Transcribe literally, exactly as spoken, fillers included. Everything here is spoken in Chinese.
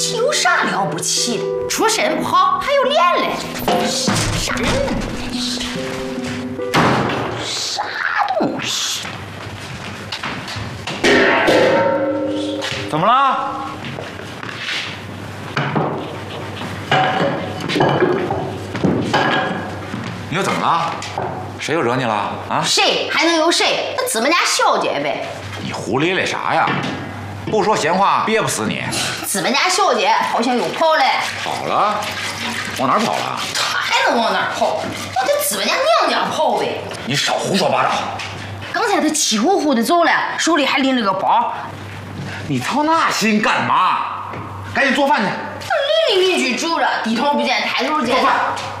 气有啥了不起的？出身不好还有脸嘞？啥人呢？啥东西？ 怎么了？你又怎么了？谁又惹你了啊？ 谁还能有谁？那资本家小姐呗。 你胡咧咧啥呀？不说闲话憋不死你。 资本家小姐好像又跑了。 跑了？往哪儿跑了？ 她还能往哪儿跑？往她资本家娘家跑呗。 你少胡说八道！ 刚才她气呼呼的走了，手里还拎着个包。 你操那心干嘛？赶紧做饭去。 邻里邻居住着，低头不见抬头见。 做饭。